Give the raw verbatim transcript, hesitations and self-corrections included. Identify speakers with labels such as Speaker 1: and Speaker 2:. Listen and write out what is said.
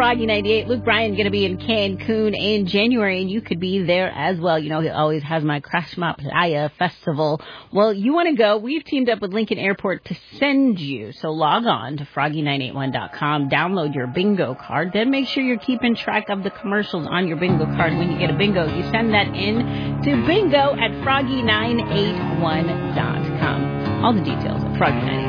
Speaker 1: Froggy ninety-eight. Luke Bryan going to be in Cancun in January, and you could be there as well. You know, he always has my Crash Ma Playa Festival. Well, you want to go? We've teamed up with Lincoln Airport to send you. So log on to froggy nine eight one dot com, download your bingo card, then make sure you're keeping track of the commercials on your bingo card. When you get a bingo, you send that in to bingo at froggy nine eight one dot com. All the details at froggy nine eight one.